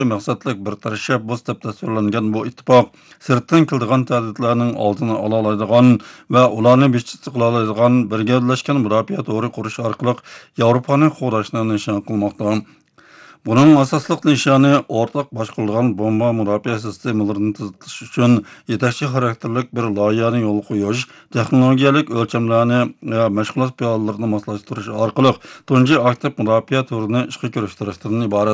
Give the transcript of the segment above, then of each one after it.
maqsadlik bir tashabbus deb tasvirlangan bu ittifoq sirtdan keladigan tahdidlarning oldini ola oladigan va ularni beshchisi qila oladigan birgalashgan mudofaa to'g'ri qurish orqali Yevropani qo'llashni nishon qilmoqda. Bunun asaslık nişanı ortak başkırılgan bomba mudofaa sistemalarini tuzatish uchun yetakchi xarakterlik bir loyihani yo'l qo'yish, texnologiyalik o'lchamlarni va mashg'ulot planlarini moslashtirish orqali tunji aktiv mudofaa turini ishga kirishtirishdan iborat.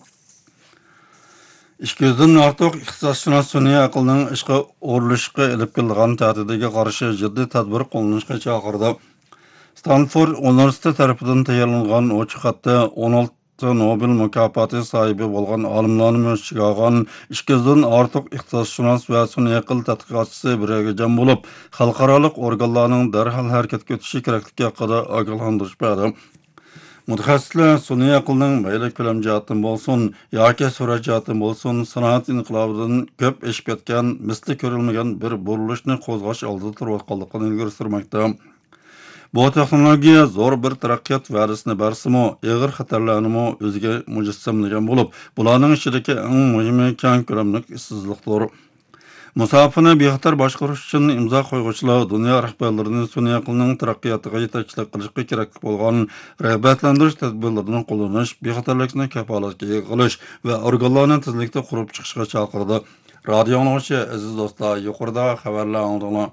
200'dan ortiq ixtisosshunos sun'iy aqlning ishga o'rilishiga ilib kelgan tahdidiga qarshi jiddiy tadbir qo'llanishga chaqirdi. Stanford Universiteti tarafidan tayyorlangan o'ch xatda 16 Nobel mukofoti sahibi bo'lgan olimlarni mo'lchiga olgan 200'dan ortiq ixtisosshunos va sun'iy aql tadqiqotchisi birga jam bo'lib, xalqaro organlarning darhol harakatga o'tishi kerakligi haqida ogohlantirish berdi. Mutaxassislar sun'iy aqlning mayli ko'lam jihatdan bo'lsin yoki surat jihatdan bo'lsin sanoat inqilobidan ko'p eshib ketgan, misli ko'rilmagan bir burilishni qo'zg'ash oldida turayotganligini ilgari surmoqda. Bu texnologiya zo'r bir taraqqiyot va'dasini bersimi, og'ir xatarlarni o'ziga mujassamlagan bo'lib, bularning ichidagi eng muhimi keng ko'lamli ishsizlikdir. Musofirni bexatar boshqarish uchun imzo qo'yuvchilar dunyo rahbarlarining sun'iy aqlning taraqqiyotiga yetakchilik qilishga kerak bo'lgan rag'batlantirish tadbirlarini qo'llanish, bexatarlikni kafolatga qilish va organlarni tezlikda qurib chiqishga chaqirdi. Radio anglag'uchi aziz do'stlar, yuqorida xabarlar angladinglar.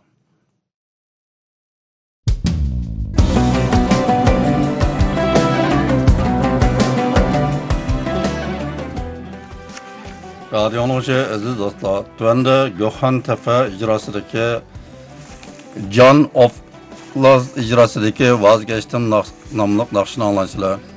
Radio anglag'uchi aziz do'stlar, tuanda Yohan Tafa ijrosidagi John of Laws ijrosidagi vazgeçtim nomli naqshni anglaysizlar.